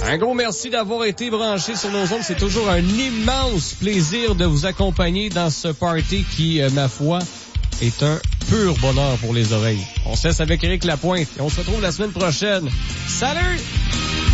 Un gros merci d'avoir été branché sur nos ondes. C'est toujours un immense plaisir de vous accompagner dans ce party qui, ma foi, est un pur bonheur pour les oreilles. On se laisse avec Éric Lapointe et on se retrouve la semaine prochaine. Salut!